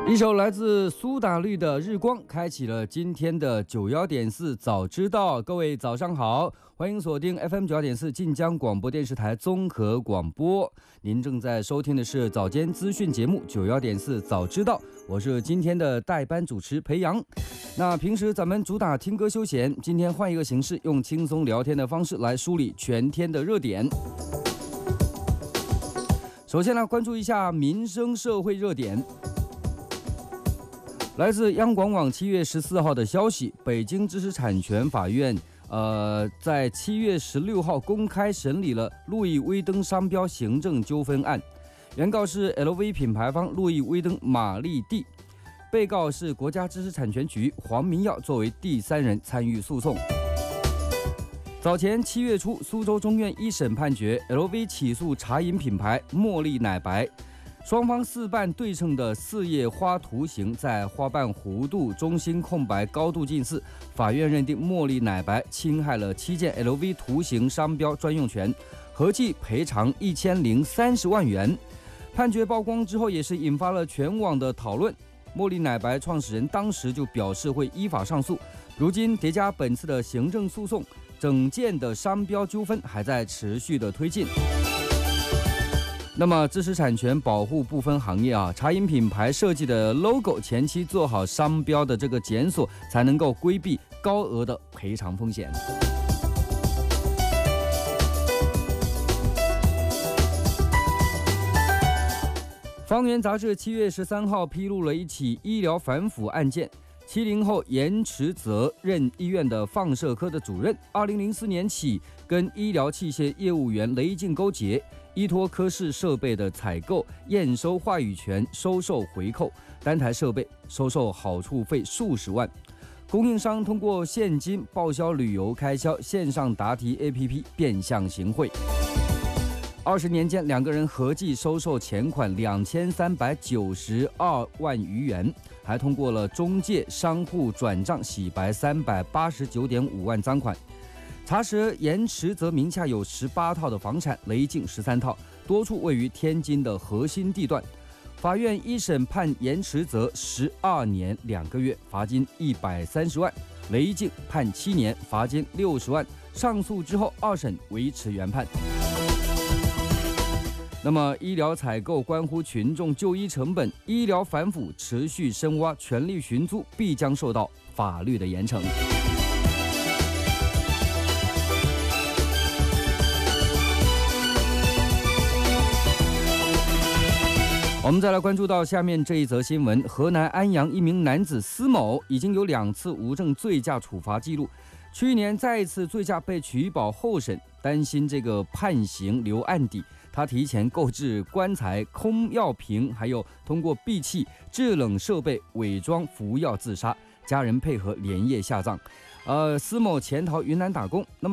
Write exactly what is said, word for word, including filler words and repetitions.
一首来自苏打绿的《日光》开启了今天的九幺点四早知道。各位早上好，欢迎锁定 F M 九幺点四晋江广播电视台综合广播。您正在收听的是早间资讯节目九幺点四早知道，我是今天的代班主持裴阳。那平时咱们主打听歌休闲，今天换一个形式，用轻松聊天的方式来梳理全天的热点。首先来关注一下民生社会热点。来自央广网七月十四号的消息，北京知识产权法院呃，在七月十六号公开审理了路易威登商标行政纠纷案，原告是 L V 品牌方路易威登玛丽蒂，被告是国家知识产权局黄明耀作为第三人参与诉讼。早前七月初，苏州中院一审判决 L V 起诉茶饮品牌茉莉奶白，双方四瓣对称的四叶花图形在花瓣弧度中心空白高度近似，法院认定茉莉奶白侵害了七件 L V 图形商标专用权，合计赔偿一千零三十万元。判决曝光之后，也是引发了全网的讨论。茉莉奶白创始人当时就表示会依法上诉，如今叠加本次的行政诉讼，整件的商标纠纷还在持续的推进。那么知识产权保护不分行业啊，茶饮品牌设计的 logo 前期做好商标的这个检索，才能够规避高额的赔偿风险。方圆杂志七月十三号披露了一起医疗反腐案件。七零后严持泽任医院的放射科的主任，二零零四年起跟医疗器械业务员雷进勾结，依托科室设备的采购、验收话语权、收受回扣，单台设备收受好处费数十万。供应商通过现金报销旅游开销、线上答题 A P P 变相行贿。二十年间，两个人合计收受钱款两千三百九十二万余元，还通过了中介、商户转账洗白三百八十九点五万赃款。查实严持泽名下有十八套的房产，雷进十三套，多处位于天津的核心地段。法院一审判严持泽十二年两个月，罚金一百三十万；雷进判七年，罚金六十万。上诉之后，二审维持原判。那么，医疗采购关乎群众就医成本，医疗反腐持续深挖，权力寻租必将受到法律的严惩。我们再来关注到下面这一则新闻：河南安阳一名男子司某已经有两次无证醉驾处罚记录，去年再一次醉驾被取保候审，担心这个判刑留案底。他提前购置棺材、空药瓶，还有通过闭气、制冷设备伪装服药自杀，家人配合连夜下葬。呃，司某潜逃云南打工，那么。